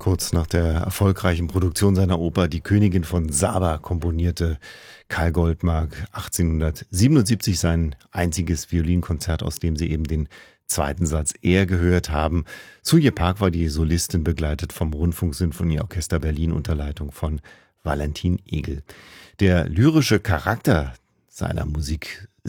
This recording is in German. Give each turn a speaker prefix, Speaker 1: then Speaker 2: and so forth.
Speaker 1: Kurz nach der erfolgreichen Produktion seiner Oper Die Königin von Saba komponierte Karl Goldmark 1877 sein einziges Violinkonzert, aus dem Sie eben den zweiten Satz Er gehört haben. Suje Park war die Solistin, begleitet vom Rundfunksinfonieorchester Berlin unter Leitung von Valentin Egel. Der lyrische Charakter seiner Musik